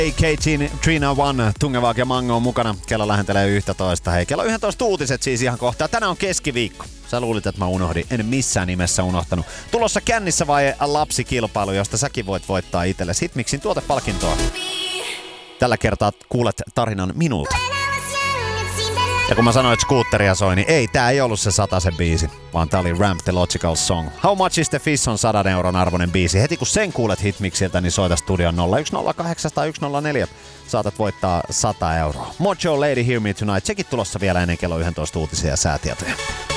Trina One, Tungevaag ja Mango on mukana. Kello lähentelee 11. Hei, kello 11 uutiset siis ihan kohta. Tänään on keskiviikko. Sä luulit, että mä unohdin. En missään nimessä unohtanut. Tulossa kännissä vai lapsikilpailu, josta säkin voit voittaa itsellesi Hitmixin tuotepalkintoa. Tällä kertaa kuulet tarinan minulta. Ja kun mä sanoin, että skuutteria soi, niin tää ei ollut se Satasen biisi, vaan tää oli Ramp the Logical Song. How Much is the Fish on 100 euron arvoinen biisi. Heti kun sen kuulet Hitmixiltä, niin soita studion 010800104. Saatat voittaa 100 euroa. Mojo Lady Hear Me Tonight. Sekin tulossa vielä ennen kello 11 uutisia ja säätietoja.